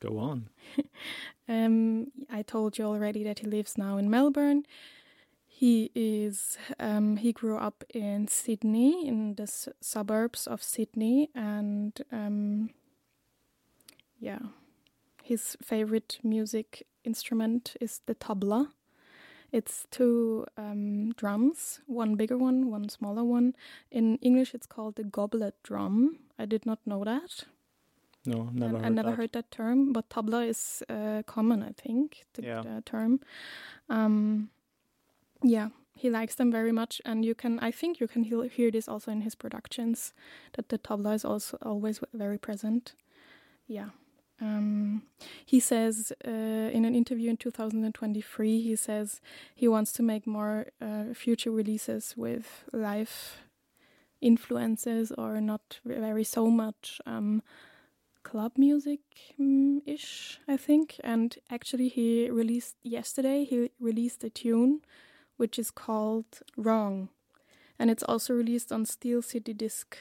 go on. I told you already that he lives now in Melbourne. He grew up in Sydney, in the suburbs of Sydney, and his favorite music instrument is the tabla. It's two drums, one bigger one, one smaller one. In English, it's called the goblet drum. I did not know that. No, never heard I never heard that term, but tabla is common, I think, the term. He likes them very much, and I think you can hear this also in his productions, that the tabla is also always very present. Yeah. He says in an interview in 2023, he says he wants to make more future releases with live influences, or not very so much club music-ish, I think. And actually he released a tune which is called Wrong. And it's also released on Steel City Disc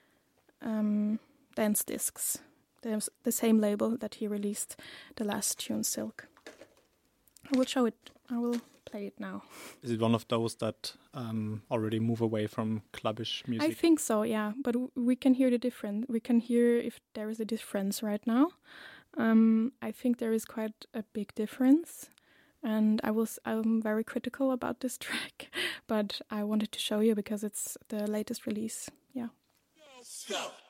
dance discs. The same label that he released the last tune, Silk. I will show it. I will play it now. Is it one of those that already move away from clubbish music? I think so, yeah. But we can hear the difference. We can hear if there is a difference right now. I think there is quite a big difference. And I'm very critical about this track. But I wanted to show you because it's the latest release. Yeah. Let's go.